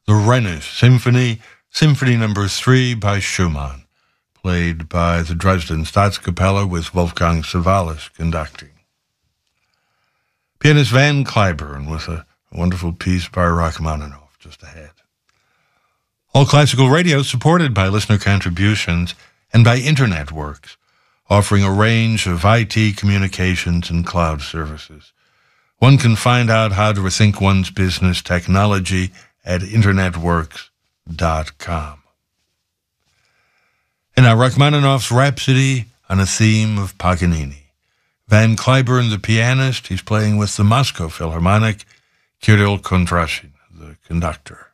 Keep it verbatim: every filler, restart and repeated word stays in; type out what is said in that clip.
the Rhenish Symphony, Symphony Number Three by Schumann, played by the Dresden Staatskapelle with Wolfgang Savalas conducting. Pianist Van Cliburn with a wonderful piece by Rachmaninoff just ahead. All Classical Radio supported by listener contributions and by Internet Works, offering a range of I T communications and cloud services. One can find out how to rethink one's business technology at internet works dot com. And now Rachmaninoff's Rhapsody on a theme of Paganini. Van Cliburn, the pianist, he's playing with the Moscow Philharmonic, Kirill Kondrashin, the conductor.